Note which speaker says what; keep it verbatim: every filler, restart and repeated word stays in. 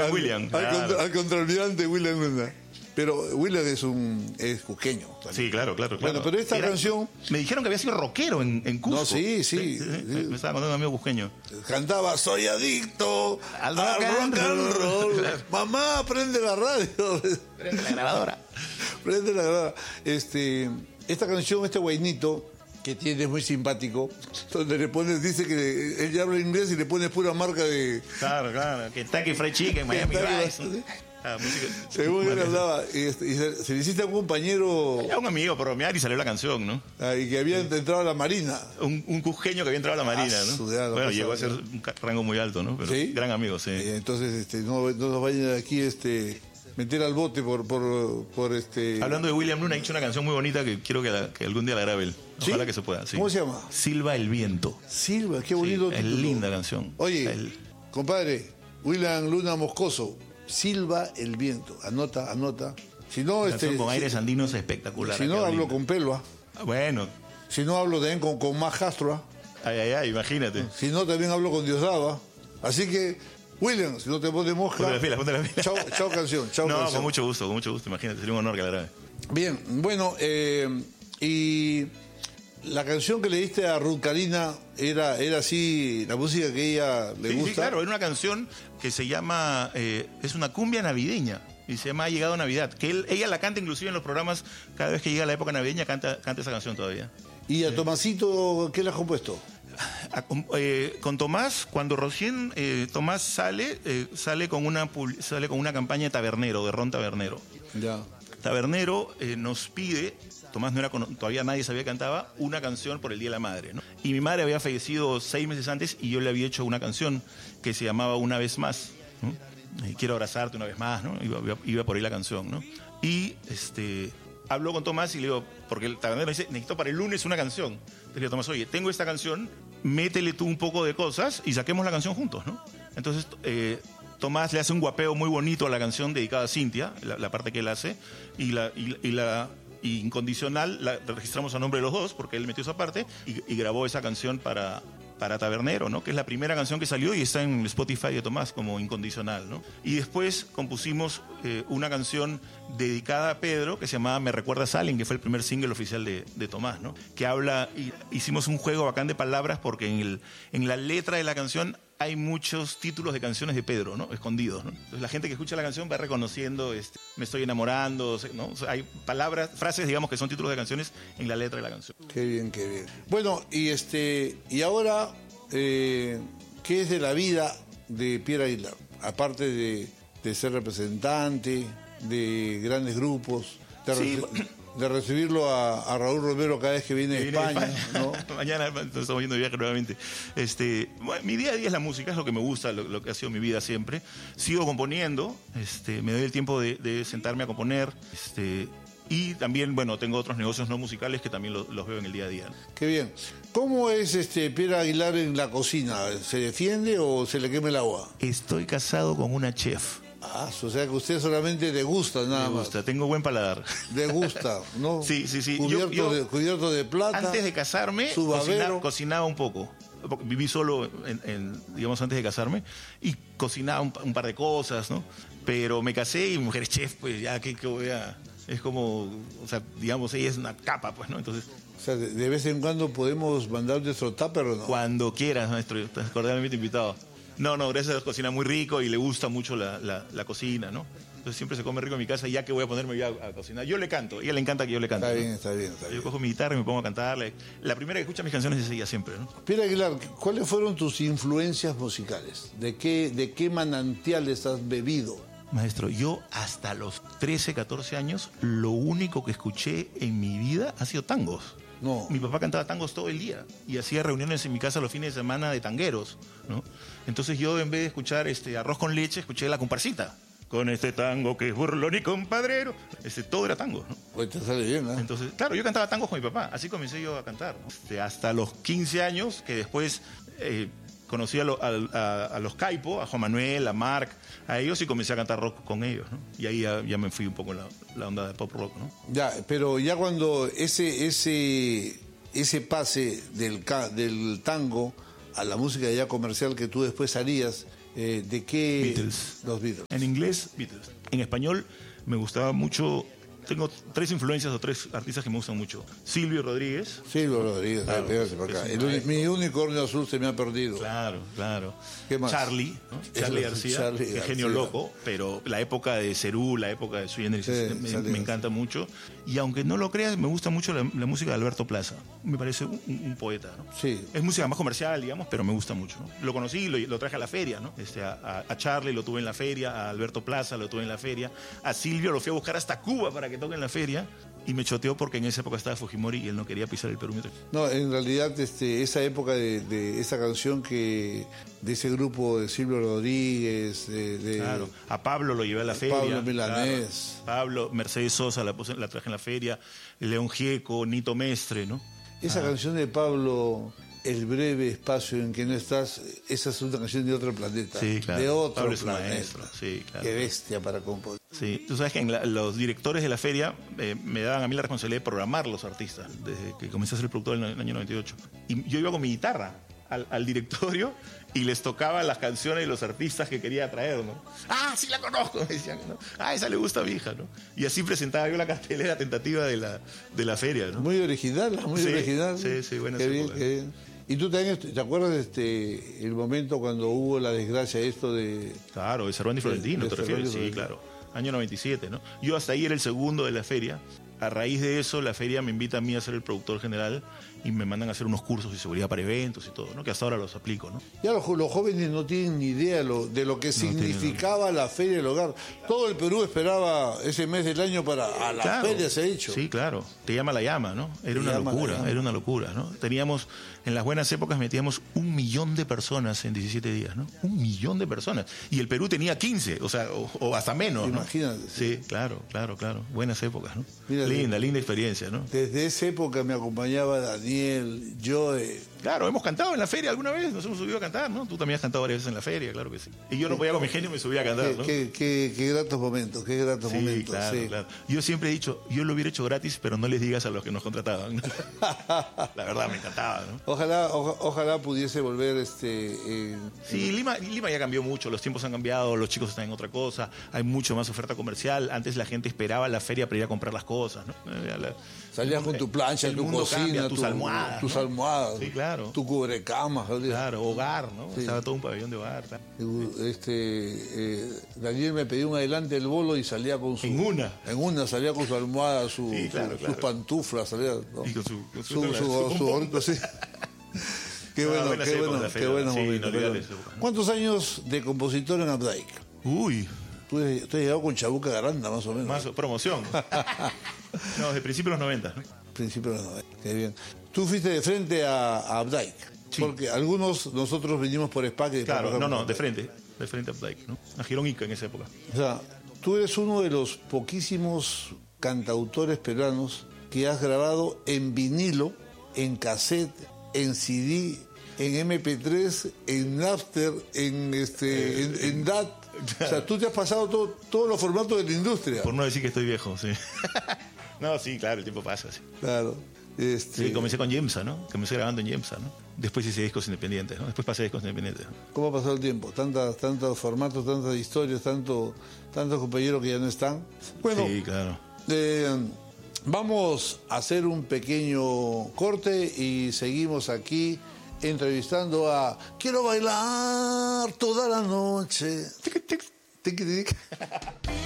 Speaker 1: al,
Speaker 2: William.
Speaker 1: Al,
Speaker 2: Claro.
Speaker 1: contra, al contraalmirante William Luna. Pero William es un es cusqueño. También.
Speaker 2: Sí, claro, claro, claro.
Speaker 1: Bueno, pero esta
Speaker 2: Era-
Speaker 1: canción
Speaker 2: Me dijeron que había sido rockero en, en Cusco.
Speaker 1: No, sí, sí,
Speaker 2: sí.
Speaker 1: sí.
Speaker 2: Me estaba contando un amigo cusqueño.
Speaker 1: cantaba Soy adicto
Speaker 2: Al
Speaker 1: al
Speaker 2: rock and
Speaker 1: rock and roll.
Speaker 2: roll.
Speaker 1: Mamá, prende la radio.
Speaker 2: Prende la grabadora.
Speaker 1: Prende la grabadora. Este, esta canción, este guainito que tiene es muy simpático, donde le pones, dice que él ya habla inglés y le pone pura marca de...
Speaker 2: Claro, claro. Kentucky Fried Chicken, Miami
Speaker 1: Kentucky
Speaker 2: Vice. ¿no? Ah, música.
Speaker 1: Según él hablaba, y, este, y se, se le hiciste a un compañero
Speaker 2: Era un amigo por bromear y salió la canción, ¿no?
Speaker 1: ah, y que había entrado a la Marina.
Speaker 2: Un, un cusqueño que había entrado a la Marina,
Speaker 1: Ah,
Speaker 2: ¿no?
Speaker 1: su diablo,
Speaker 2: Bueno,
Speaker 1: pasa,
Speaker 2: llegó a ser
Speaker 1: ¿no?
Speaker 2: un ca- rango muy alto, ¿no? Pero
Speaker 1: ¿Sí?
Speaker 2: gran amigo, sí.
Speaker 1: Eh, entonces, este, no, no nos vayan aquí este, meter al bote por, por, por este...
Speaker 2: Hablando de William Luna, ha hecho una canción muy bonita que quiero que, la- que algún día la grabe él.
Speaker 1: ¿Sí?
Speaker 2: Ojalá que se pueda. Sí.
Speaker 1: ¿Cómo se llama?
Speaker 2: Silba el viento.
Speaker 1: Silva, qué bonito.
Speaker 2: Sí, es
Speaker 1: título.
Speaker 2: linda canción.
Speaker 1: Oye,
Speaker 2: El-
Speaker 1: compadre, William Luna Moscoso, Silva el viento. Anota, anota. Si no,
Speaker 2: canción
Speaker 1: este,
Speaker 2: con
Speaker 1: si,
Speaker 2: aires andinos espectacular.
Speaker 1: si
Speaker 2: ha
Speaker 1: no
Speaker 2: quedado
Speaker 1: hablo
Speaker 2: linda.
Speaker 1: con Pelua.
Speaker 2: Ah, Bueno,
Speaker 1: Si no hablo también con, con Más Castro. ¿ah?
Speaker 2: ay, ay, ay, imagínate.
Speaker 1: Si no, también hablo con Diosdado. Así que, William, si no te pones mosca.
Speaker 2: Ponte las pilas, ponte las pilas.
Speaker 1: Chao, chao canción, chao
Speaker 2: No,
Speaker 1: canción.
Speaker 2: con mucho gusto, con mucho gusto. Imagínate, sería un honor que la grabe.
Speaker 1: Bien, bueno, eh, y la canción que le diste a Ruth Karina era, era así, la música que ella le
Speaker 2: Sí,
Speaker 1: gusta.
Speaker 2: sí, claro, era una canción que se llama, eh, es una cumbia navideña. Y se llama Ha llegado Navidad. Que él, ella la canta inclusive en los programas, cada vez que llega la época navideña, canta, canta esa canción todavía.
Speaker 1: Y a Tomasito, ¿qué le has compuesto?
Speaker 2: A- con, eh, con Tomás, cuando recién eh, Tomás sale, eh, sale, con una, publi- sale con una campaña de tabernero, de ron tabernero.
Speaker 1: Ya.
Speaker 2: Tabernero eh, nos pide, Tomás no era cono- todavía nadie sabía que cantaba, una canción por el Día de la Madre, ¿no? Y mi madre había fallecido seis meses antes y yo le había hecho una canción que se llamaba Una vez más, ¿no? Y quiero abrazarte una vez más, ¿no? Iba, iba- iba por ahí la canción, ¿no? Y este, habló con Tomás y le digo, porque el tabernero me dice, necesito para el lunes una canción. Le digo, Tomás, oye, tengo esta canción, métele tú un poco de cosas y saquemos la canción juntos, ¿no? Entonces, eh, Tomás le hace un guapeo muy bonito a la canción dedicada a Cintia, la, la parte que él hace, y la, y, y la y incondicional la registramos a nombre de los dos, porque él metió esa parte, y, y grabó esa canción para, para Tabernero, ¿no? Que es la primera canción que salió y está en Spotify de Tomás como incondicional, ¿no? Y después compusimos eh, una canción dedicada a Pedro, que se llamaba Me Recuerdas a Alguien, que fue el primer single oficial de, de Tomás, ¿no? Que habla, y hicimos un juego bacán de palabras, porque en, el, en la letra de la canción hay muchos títulos de canciones de Pedro, ¿no? Escondidos, ¿no? Entonces la gente que escucha la canción va reconociendo, este, me estoy enamorando, ¿no? O sea, hay palabras, frases, digamos, que son títulos de canciones en la letra de la canción.
Speaker 1: Qué bien, qué bien. Bueno, y este, y ahora, eh, ¿qué es de la vida de Pierre Aguilar? Aparte de, de ser representante de grandes grupos, de,
Speaker 2: Sí.
Speaker 1: reci- de recibirlo a, a Raúl Romero cada vez que viene de
Speaker 2: Viene de
Speaker 1: España, ¿no?
Speaker 2: Mañana estamos yendo de viaje nuevamente. Este, bueno, mi día a día es la música, es lo que me gusta, lo, lo que ha sido mi vida siempre. Sigo componiendo, este, me doy el tiempo de, de sentarme a componer. Este, y también, bueno, tengo otros negocios no musicales que también lo- los veo en el día a día, ¿no?
Speaker 1: Qué bien. ¿Cómo es este Pierre Aguilar en la cocina? ¿Se defiende o se le quema el agua?
Speaker 2: Estoy casado con una chef.
Speaker 1: Ah, o sea que usted solamente degusta nada
Speaker 2: Me gusta,
Speaker 1: más.
Speaker 2: tengo buen paladar.
Speaker 1: Degusta, ¿no?
Speaker 2: Sí, sí, sí.
Speaker 1: Cubierto,
Speaker 2: Yo- yo-
Speaker 1: de, cubierto de plata.
Speaker 2: Antes de casarme,
Speaker 1: su
Speaker 2: cocina-
Speaker 1: babero.
Speaker 2: cocinaba un poco. Porque viví solo, en, en, digamos, antes de casarme, y cocinaba un, pa- un par de cosas, ¿no? Pero me casé y mi mujer es chef, pues ya, ¿qué, qué voy a...? Es como, o sea, digamos, ella es una capa, pues, ¿no? Entonces,
Speaker 1: O sea, de, de vez en cuando podemos mandar nuestro tupper o no.
Speaker 2: cuando quieras, maestro, estás cordialmente invitado. No, no, gracias a Dios cocina muy rico y le gusta mucho la, la, la cocina, ¿no? Entonces siempre se come rico en mi casa y ya que voy a ponerme ya a, a cocinar. Yo le canto, a ella le encanta que yo le cante.
Speaker 1: Está
Speaker 2: ¿no?
Speaker 1: bien, está bien, está
Speaker 2: Yo
Speaker 1: bien.
Speaker 2: cojo mi guitarra y me pongo a cantarle. La primera que escucha mis canciones es ella siempre, ¿no?
Speaker 1: Pierre Aguilar, ¿cuáles fueron tus influencias musicales? ¿De qué, de qué manantiales has bebido?
Speaker 2: Maestro, yo hasta los trece, catorce años, lo único que escuché en mi vida ha sido tangos.
Speaker 1: No.
Speaker 2: Mi papá cantaba tangos todo el día y hacía reuniones en mi casa los fines de semana de tangueros, ¿no? Entonces yo, en vez de escuchar este arroz con leche, escuché la comparsita. Con este tango que es burlón y compadrero. Este, todo era tango, ¿no?
Speaker 1: Pues te sale bien, ¿eh?
Speaker 2: Entonces, claro, yo cantaba tangos con mi papá, así comencé yo a cantar, ¿no? Este, hasta los quince años, que después eh, conocí a, lo- a- a- a los Caipo, a Juan Manuel, a Marc, a ellos y comencé a cantar rock con ellos, ¿no? Y ahí ya, ya me fui un poco en la, la onda de pop rock, ¿no?
Speaker 1: Ya, pero ya cuando ese, ese, ese pase del, ca- del tango a la música ya comercial que tú después harías, Eh, ¿De qué?
Speaker 2: Beatles.
Speaker 1: Los Beatles.
Speaker 2: En inglés, Beatles. En español me gustaba mucho. Tengo tres influencias o tres artistas que me gustan mucho. Silvio Rodríguez.
Speaker 1: Silvio Rodríguez,
Speaker 2: Claro,
Speaker 1: véngase para acá.
Speaker 2: es
Speaker 1: El
Speaker 2: un
Speaker 1: uni-
Speaker 2: maestro.
Speaker 1: mi unicornio azul se me ha perdido.
Speaker 2: Claro, claro.
Speaker 1: ¿Qué más?
Speaker 2: Charlie, ¿no? Charlie
Speaker 1: Eso,
Speaker 2: García,
Speaker 1: Charlie
Speaker 2: que
Speaker 1: García.
Speaker 2: genio loco, pero la época de Cerú, la época de Sui Generis,
Speaker 1: Sí,
Speaker 2: me,
Speaker 1: Charlie
Speaker 2: me
Speaker 1: García.
Speaker 2: encanta mucho. Y aunque no lo creas, me gusta mucho la, la música de Alberto Plaza. Me parece un, un- un poeta, ¿no?
Speaker 1: Sí.
Speaker 2: Es música más comercial, digamos, pero me gusta mucho, ¿no? Lo conocí, lo, lo traje a la feria, ¿no? Este, a, a- a Charlie lo tuve en la feria, a Alberto Plaza lo tuve en la feria, a Silvio lo fui a buscar hasta Cuba para que toque en la feria y me choteó porque en esa época estaba Fujimori y él no quería pisar el perímetro.
Speaker 1: No, en realidad este, esa época de, de esa canción que de ese grupo de Silvio Rodríguez, de, de-
Speaker 2: Claro, a Pablo lo llevé a la feria.
Speaker 1: Pablo Milanés.
Speaker 2: Claro. Pablo, Mercedes Sosa la, puse- la traje en la feria, León Gieco, Nito Mestre, ¿no?
Speaker 1: esa canción de Pablo, El breve espacio en que no estás, esa es una canción de otro planeta.
Speaker 2: Sí, claro.
Speaker 1: De otro
Speaker 2: Pablo es un
Speaker 1: planeta.
Speaker 2: maestro, sí, claro.
Speaker 1: Qué bestia para componer.
Speaker 2: Sí, tú sabes que en la- los directores de la feria eh, me daban a mí la responsabilidad de programar los artistas, desde que comencé a ser productor en el año noventa y ocho. Y yo iba con mi guitarra al, al directorio y les tocaba las canciones de los artistas que quería traer, ¿no? Ah, sí la conozco, me decían, ¿no? Ah, esa le gusta a mi hija, ¿no? Y así presentaba yo la cartelera tentativa de la, de la feria, ¿no?
Speaker 1: Muy original, muy
Speaker 2: Sí,
Speaker 1: original.
Speaker 2: sí, sí, buenas
Speaker 1: Qué bien,
Speaker 2: épocas.
Speaker 1: qué bien. ¿Y tú también te acuerdas este, el momento cuando hubo la desgracia esto de...
Speaker 2: Claro, de Cervantes y Florentino,
Speaker 1: de
Speaker 2: ¿te refieres?
Speaker 1: Cervantes y
Speaker 2: Sí,
Speaker 1: Florentino.
Speaker 2: claro. Año noventa y siete, ¿no? Yo hasta ahí era el segundo de la feria. A raíz de eso, la feria me invita a mí a ser el productor general y me mandan a hacer unos cursos de seguridad para eventos y todo, ¿no? Que hasta ahora los aplico, ¿no?
Speaker 1: Ya los, jo- los jóvenes no tienen ni idea lo- de lo que significaba la Feria del Hogar. Todo el Perú esperaba ese mes del año para a la
Speaker 2: Claro.
Speaker 1: feria se ha hecho.
Speaker 2: Sí, claro. Te llama la llama, ¿no? Era una
Speaker 1: llama la
Speaker 2: locura,
Speaker 1: llama.
Speaker 2: era una locura, ¿no? Teníamos, en las buenas épocas metíamos un millón de personas en diecisiete días, ¿no? Un millón de personas. Y el Perú tenía quince, o sea, o, o hasta menos, ¿no?
Speaker 1: Imagínate.
Speaker 2: Sí, claro, claro, claro. Buenas épocas, ¿no?
Speaker 1: Mira,
Speaker 2: linda, linda experiencia, ¿no?
Speaker 1: Desde esa época me acompañaba Daniel, Joe.
Speaker 2: Claro, hemos cantado en la feria alguna vez, nos hemos subido a cantar, ¿no? Tú también has cantado varias veces en la feria, claro que sí. Y yo no podía con mi genio y me subía a cantar,
Speaker 1: Qué,
Speaker 2: ¿no?
Speaker 1: qué- qué- qué gratos momentos, qué gratos
Speaker 2: Sí,
Speaker 1: momentos.
Speaker 2: claro,
Speaker 1: sí.
Speaker 2: claro. Yo siempre he dicho, yo lo hubiera hecho gratis, pero no les digas a los que nos contrataban. La verdad, me encantaba, ¿no?
Speaker 1: Ojalá, oja- ojalá pudiese volver este eh,
Speaker 2: Sí, Lima, Lima ya cambió mucho, los tiempos han cambiado, los chicos están en otra cosa, hay mucho más oferta comercial. Antes la gente esperaba la feria para ir a comprar las cosas, ¿no? Eh, la-
Speaker 1: salías con tu plancha,
Speaker 2: el
Speaker 1: tu
Speaker 2: mundo
Speaker 1: cocina,
Speaker 2: cambia,
Speaker 1: tu-
Speaker 2: tus almohadas,
Speaker 1: tus
Speaker 2: ¿no?
Speaker 1: almohadas,
Speaker 2: Sí, claro.
Speaker 1: tu cubrecamas. ¿sabes?
Speaker 2: Claro, hogar, ¿no?
Speaker 1: Sí.
Speaker 2: Estaba todo un pabellón de hogar. tal.
Speaker 1: Este, eh, Daniel me pidió un adelante del bolo y salía con su...
Speaker 2: En una.
Speaker 1: En una, salía con su almohada, su,
Speaker 2: Sí, claro,
Speaker 1: su-
Speaker 2: claro.
Speaker 1: sus pantuflas, salía... ¿no?
Speaker 2: Y con su- con su-
Speaker 1: su, su,
Speaker 2: su-
Speaker 1: su gorrito, sí. Qué
Speaker 2: Ah,
Speaker 1: bueno,
Speaker 2: buenas
Speaker 1: qué
Speaker 2: épocas,
Speaker 1: bueno,
Speaker 2: la
Speaker 1: qué
Speaker 2: feria,
Speaker 1: buenos
Speaker 2: sí,
Speaker 1: momentos,
Speaker 2: inolvidables
Speaker 1: qué bueno.
Speaker 2: épocas.
Speaker 1: ¿Cuántos años de compositor en Updike?
Speaker 2: Uy,
Speaker 1: Tú, has- tú has llegado con Chabuca Garanda, más o menos.
Speaker 2: más promoción. No, desde principios de los noventa. ¿no?
Speaker 1: Principio de los noventa, qué bien. Tú fuiste de frente a, a Updike,
Speaker 2: Sí.
Speaker 1: porque algunos, nosotros vinimos por SPAC y después
Speaker 2: Claro,
Speaker 1: pasamos
Speaker 2: no, no,
Speaker 1: por
Speaker 2: de
Speaker 1: Updike.
Speaker 2: frente, de frente a Updike, ¿no? A Girón Ica en esa época.
Speaker 1: O sea, tú eres uno de los poquísimos cantautores peruanos que has grabado en vinilo, en cassette, en C D, en M P tres, en Napster, en este, en, en D A T. O sea, tú te has pasado todo, todos los formatos de la industria.
Speaker 2: Por no decir que estoy viejo, sí. No, sí, claro, el tiempo pasa, sí.
Speaker 1: Claro. Este,
Speaker 2: Sí, comencé con Yemsa, ¿no? Comencé grabando en Yemsa, ¿no? Después hice discos independientes, ¿no? Después pasé a discos independientes. ¿no?
Speaker 1: ¿Cómo ha pasado el tiempo? Tantas, tantos formatos, tantas historias, tanto, tantos compañeros que ya no están. Bueno,
Speaker 2: Sí, claro.
Speaker 1: Eh, vamos a hacer un pequeño corte y seguimos aquí entrevistando a Quiero bailar toda la noche. Tic, tic, tic, tic.